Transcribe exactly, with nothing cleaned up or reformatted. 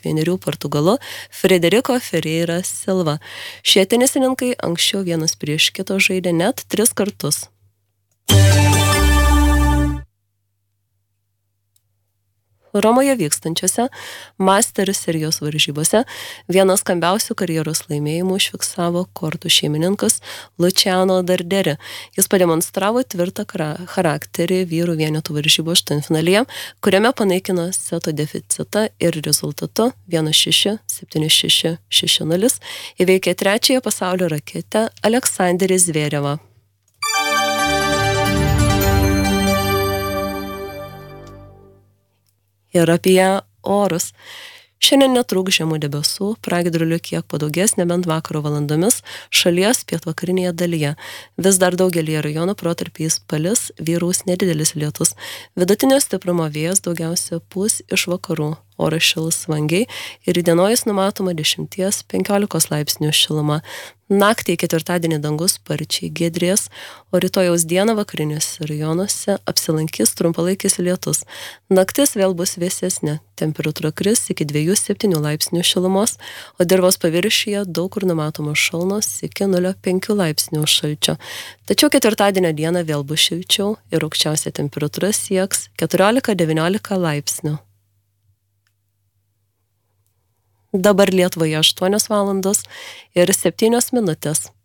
vienerių portugalu Frederico Ferreira Silva. Šie tenisininkai anksčiau vienas prieš kito žaidė net tris kartus. Romoje vykstančiose Masters serijos varžybose vienas skambiausių karjeros laimėjimų užfiksavo kortų šeimininkas Luciano Darderi. Jis pademonstravo tvirtą charakterį vyrų vienetų varžybų aštuntfinalyje, kuriame panaikino seto deficitą ir rezultatu vienas šeši, septyni šeši, šeši nulis įveikė trečiąją pasaulio raketę Aleksandrį Zverevą. Ir apie orus. Šiandien netrūks žemų debesų, pragiedrulių kiek padaugės, nebent vakaro valandomis šalies pietvakarinėje dalyje. Vis dar daugelį rajonų protarpiais palis, vyraus nedidelis lietus. Vidutinio stiprumo vėjas daugiausia pūs iš vakarų. Oras šils vangiai ir įdienojus numatoma dešimt iki penkiolikos laipsnių šiluma. Naktį ketvirtadienį dangus sparčiai giedrės, o rytojaus dieną vakariniuose rajonuose apsilankys trumpalaikis lietus. Naktis vėl bus vėsesnė, temperatūra kris iki dviejų septynių laipsnių šilumos, o dirvos paviršiuje daug kur numatomos šalnos iki nulio penkių laipsnių šalčio. Tačiau ketvirtadienio dieną vėl bus šilčiau ir aukščiausia temperatūra sieks keturiolika devyniolika laipsnių. Dabar Lietuvoje aštuonios valandos ir septynios minutės.